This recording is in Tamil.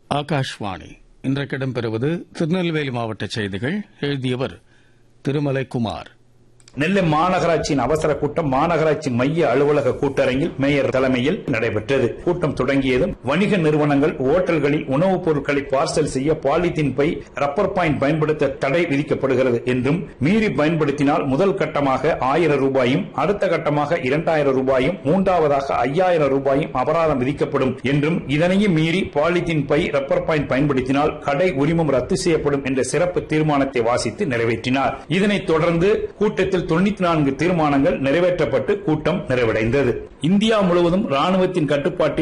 ஆகாஷ்வாணி. இன்றைக்கு இடம்பெறுவது திருநெல்வேலி மாவட்ட செய்திகள். எழுதியவர் திருமலை குமார். நெல்லை மாநகராட்சியின் அவசர கூட்டம் மாநகராட்சி மைய அலுவலக கூட்டரங்கில் மேயர் தலைமையில் நடைபெற்றது. கூட்டம் தொடங்கியதும் வணிக நிறுவனங்கள், ஓட்டல்களில் உணவுப் பொருட்களை பார்சல் செய்ய பாலித்தீன் பை, ரப்பர் பாயிண்ட் பயன்படுத்த தடை விதிக்கப்படுகிறது என்றும், மீறி பயன்படுத்தினால் முதல் கட்டமாக 1000 ரூபாயும், அடுத்த கட்டமாக 2000 ரூபாயும், மூன்றாவதாக 5000 ரூபாயும் அபராதம் விதிக்கப்படும் என்றும், இதனையும் மீறி பாலித்தீன் பை, ரப்பர் பாயிண்ட் பயன்படுத்தினால் கடை உரிமம் ரத்து செய்யப்படும் என்ற சிறப்பு தீர்மானத்தை வாசித்து நிறைவேற்றினார். இதனைத் தொடர்ந்து கூட்டத்தில் 94 தீர்மானங்கள் நிறைவேற்றப்பட்டு கூட்டம் நிறைவடைந்தது. இந்தியா முழுவதும் ராணுவத்தின் கட்டுப்பாட்டில்